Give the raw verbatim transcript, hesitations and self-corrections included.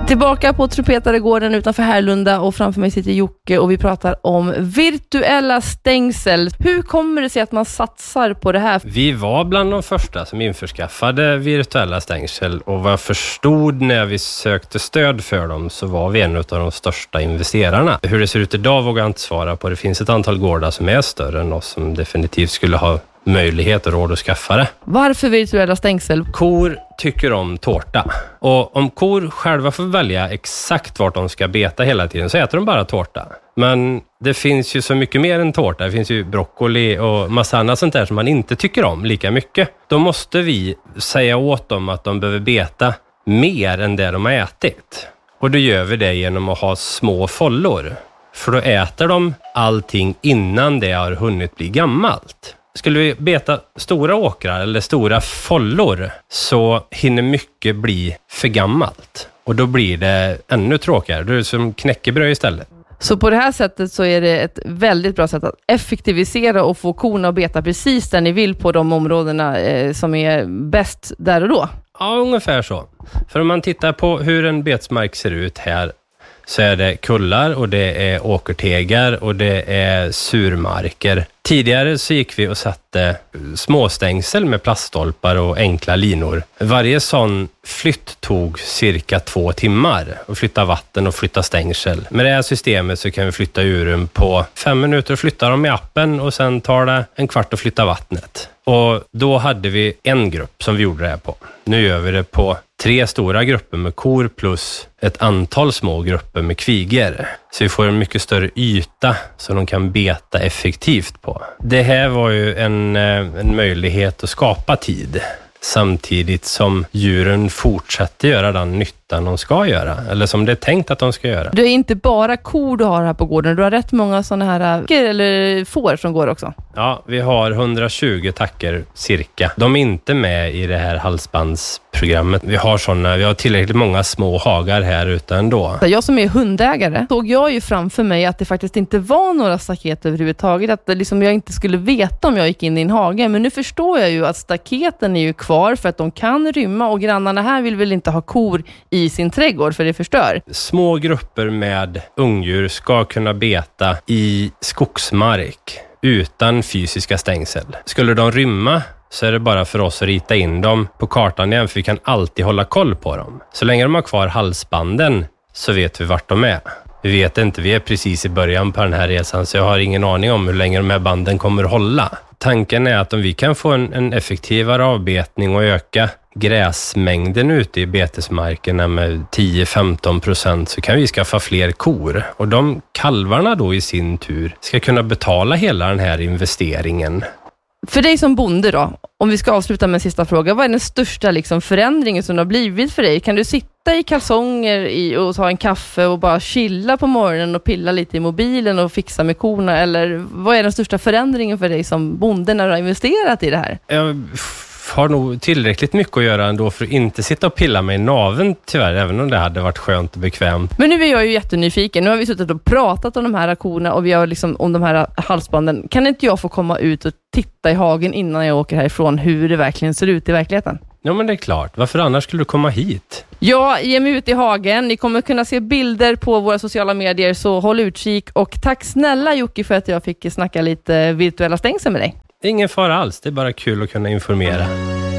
Tillbaka på Trumpetargården utanför Härlunda och framför mig sitter Jocke och vi pratar om virtuella stängsel. Hur kommer det sig att man satsar på det här? Vi var bland de första som införskaffade virtuella stängsel och vad jag förstod när vi sökte stöd för dem så var vi en av de största investerarna. Hur det ser ut idag vågar jag inte svara på. Det finns ett antal gårdar som är större än oss som definitivt skulle ha möjlighet och råd att skaffa det. Varför virtuella stängsel? Kor tycker om tårta. Och om kor själva får välja exakt vart de ska beta hela tiden så äter de bara tårta. Men det finns ju så mycket mer än tårta. Det finns ju broccoli och massa annat sånt där som man inte tycker om lika mycket. Då måste vi säga åt dem att de behöver beta mer än det de har ätit. Och då gör vi det genom att ha små follor. För då äter de allting innan det har hunnit bli gammalt. Skulle vi beta stora åkrar eller stora follor så hinner mycket bli för gammalt. Och då blir det ännu tråkigare. Det är som knäckebröd istället. Så på det här sättet så är det ett väldigt bra sätt att effektivisera och få korna att beta precis där ni vill på de områdena eh, som är bäst där och då? Ja, ungefär så. För om man tittar på hur en betesmark ser ut här så är det kullar och det är åkertegar och det är surmarker. Tidigare så gick vi och satte småstängsel med plaststolpar och enkla linor. Varje sån flytt tog cirka två timmar att flytta vatten och flytta stängsel. Med det här systemet så kan vi flytta uren på fem minuter och flytta dem i appen och sen tar det en kvart att flytta vattnet. Och då hade vi en grupp som vi gjorde det här på. Nu gör vi det på tre stora grupper med kor plus ett antal små grupper med kviger. Så vi får en mycket större yta som de kan beta effektivt på. Det här var ju en, en möjlighet att skapa tid. Samtidigt som djuren fortsätter göra den nyttan de ska göra. Eller som det är tänkt att de ska göra. Det är inte bara kor du har här på gården. Du har rätt många sådana här eller får som går också. Ja, vi har hundratjugo tacker cirka. De är inte med i det här halsbandsprogrammet. Vi har såna, vi har tillräckligt många små hagar här ute ändå. Jag som är hundägare såg jag ju framför mig att det faktiskt inte var några staket överhuvudtaget. Att det liksom jag inte skulle veta om jag gick in i en hage. Men nu förstår jag ju att staketen är ju kvar för att de kan rymma. Och grannarna här vill väl inte ha kor i sin trädgård för det förstör. Små grupper med ungdjur ska kunna beta i skogsmark utan fysiska stängsel. Skulle de rymma så är det bara för oss att rita in dem på kartan igen för vi kan alltid hålla koll på dem. Så länge de har kvar halsbanden så vet vi vart de är. Vi vet inte, vi är precis i början på den här resan så jag har ingen aning om hur länge de här banden kommer att hålla. Tanken är att om vi kan få en, en effektivare avbetning och öka gräsmängden ute i betesmarkerna med tio till femton procent så kan vi skaffa fler kor. Och de kalvarna då i sin tur ska kunna betala hela den här investeringen. För dig som bonde då, om vi ska avsluta med en sista fråga, vad är den största liksom förändringen som har blivit för dig? Kan du sitta i kalsonger i, och ta en kaffe och bara chilla på morgonen och pilla lite i mobilen och fixa med korna? Eller vad är den största förändringen för dig som bonde när du har investerat i det här? Jag har nog tillräckligt mycket att göra ändå för att inte sitta och pilla mig i naven tyvärr, även om det hade varit skönt och bekvämt. Men nu är jag ju jättenyfiken. Nu har vi suttit och pratat om de här korna och vi har liksom om de här halsbanden. Kan inte jag få komma ut och titta i hagen innan jag åker härifrån hur det verkligen ser ut i verkligheten? Ja, men det är klart. Varför annars skulle du komma hit? Ja, ge mig ut i hagen. Ni kommer kunna se bilder på våra sociala medier, så håll utkik. Och tack snälla Jocke för att jag fick snacka lite virtuella stängsel med dig. Ingen fara alls, det är bara kul att kunna informera.